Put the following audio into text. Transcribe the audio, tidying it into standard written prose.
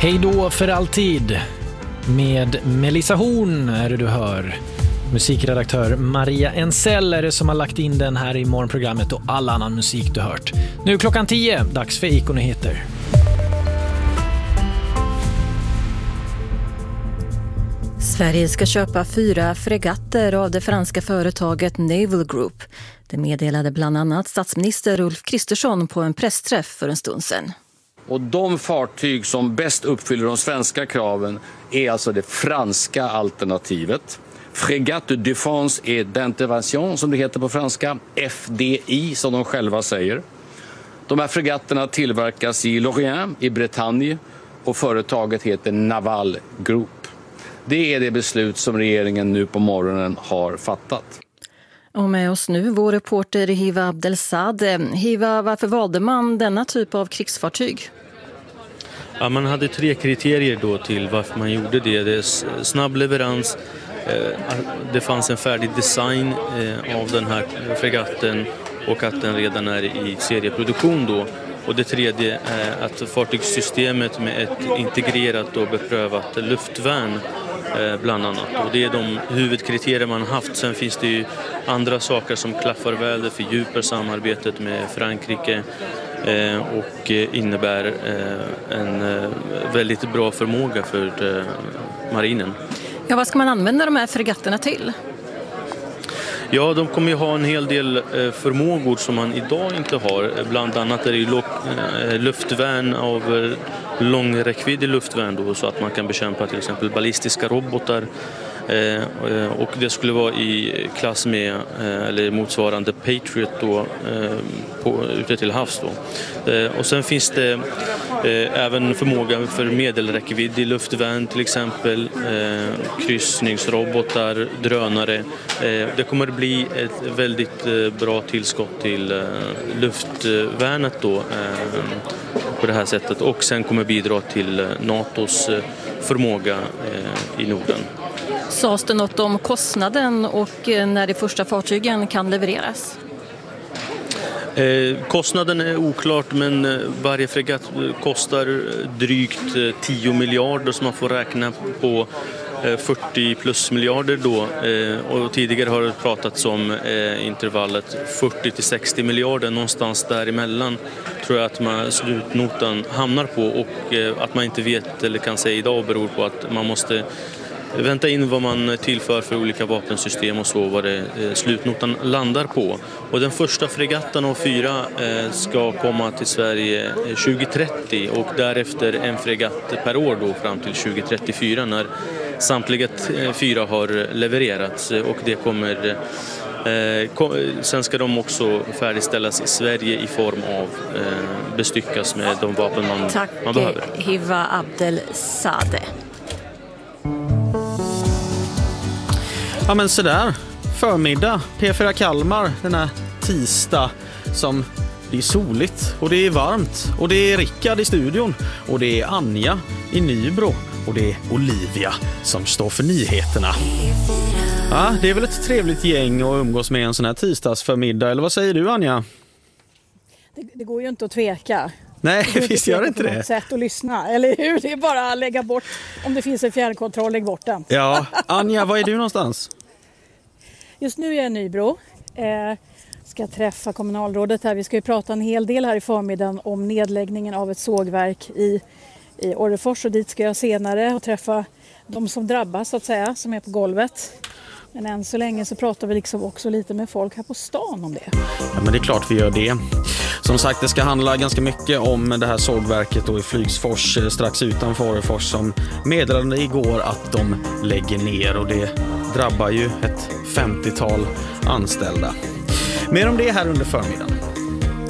Hej då för alltid med Melissa Horn är det du hör. Musikredaktör Maria Ensell är det som har lagt in den här i morgonprogrammet och all annan musik du hört. Nu 10:00, dags för Icon-nyheter. Sverige ska köpa 4 fregatter av det franska företaget Naval Group. Det meddelade bland annat statsminister Ulf Kristersson på en pressträff för en stund sedan. Och de fartyg som bäst uppfyller de svenska kraven är alltså det franska alternativet. Frégate de défense et d'intervention som det heter på franska, FDI som de själva säger. De här fregatterna tillverkas i Lorient i Bretagne och företaget heter Naval Group. Det är det beslut som regeringen nu på morgonen har fattat. Och med oss nu vår reporter Hiva Abdelsadeh. Hiva, varför valde man denna typ av krigsfartyg? Ja, man hade 3 kriterier då till varför man gjorde det. Det är snabb leverans, det fanns en färdig design av den här fregatten och att den redan är i serieproduktion då. Och det tredje är att fartygssystemet med ett integrerat och beprövat luftvärn bland annat. Och det är de huvudkriterier man haft. Sen finns det ju andra saker som klaffar väl, det fördjupar samarbetet med Frankrike och innebär en väldigt bra förmåga för marinen. Ja, vad ska man använda de här fregatterna till? Ja, de kommer ju ha en hel del förmågor som man idag inte har. Bland annat är det ju luftvärn av långräckviddig luftvärn då, så att man kan bekämpa till exempel ballistiska robotar. Och det skulle vara i klass med eller motsvarande Patriot då, ute till havs då. Och sen finns det även förmåga för medelräckviddig luftvärn till exempel, kryssningsrobotar, drönare. Det kommer att bli ett väldigt bra tillskott till luftvärnet då på det här sättet, och sen kommer bidra till NATOs förmåga i Norden. Sades det något om kostnaden och när de första fartygen kan levereras? Kostnaden är oklart, men varje fregatt kostar drygt 10 miljarder som man får räkna på 40 plus miljarder då. Och tidigare har det pratats om intervallet 40 till 60 miljarder, någonstans däremellan tror jag att man slutnotan hamnar på, och att man inte vet eller kan säga idag beror på att man måste vänta in vad man tillför för olika vapensystem och så, vad det slutnotan landar på. Och den första fregatten av 4 ska komma till Sverige 2030 och därefter en fregatt per år då fram till 2034 när samtliga 4 har levererats, och det kommer sen ska de också färdigställas i Sverige i form av bestyckas med de vapen man behöver. Tack Hiva Abdelsadeh. Ja, men så där. Förmiddag, P4 Kalmar, den här tisdag som det är soligt och det är varmt och det är Rickard i studion och det är Anja i Nybro och det är Olivia som står för nyheterna. Ja, det är väl ett trevligt gäng att umgås med en sån här tisdagsförmiddag, eller vad säger du, Anja? Det går ju inte att tveka. Nej, visst gör det inte det. På något sätt att lyssna, eller hur? Det är bara att lägga bort, om det finns en fjärrkontroll, lägg bort den. Ja, Anja, var är du någonstans? Just nu är jag i Nybro. Ska träffa kommunalrådet här. Vi ska ju prata en hel del här i förmiddagen om nedläggningen av ett sågverk i Orrefors, och dit ska jag senare och träffa de som drabbas så att säga, som är på golvet. Men än så länge så pratar vi liksom också lite med folk här på stan om det. Ja, men det är klart vi gör det. Som sagt, det ska handla ganska mycket om det här sågverket då i Flygsfors strax utanför Orrefors som meddelade igår att de lägger ner, och det drabbar ju ett 50-tal anställda. Mer om det här under förmiddagen.